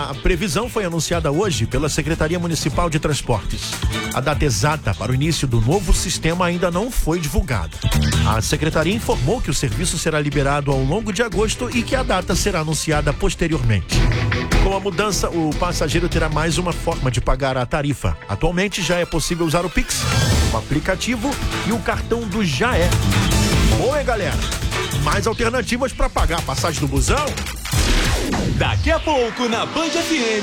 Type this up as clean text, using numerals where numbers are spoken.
A previsão foi anunciada hoje pela Secretaria Municipal de Transportes. A data exata para o início do novo sistema ainda não foi divulgada. A Secretaria informou que o serviço será liberado ao longo de agosto e que a data será anunciada posteriormente. Com a mudança, o passageiro terá mais uma forma de pagar a tarifa. Atualmente já é possível usar o Pix, o aplicativo e o cartão do Jaé. Bom, hein, galera? Mais alternativas para pagar a passagem do busão? Daqui a pouco na Band FM.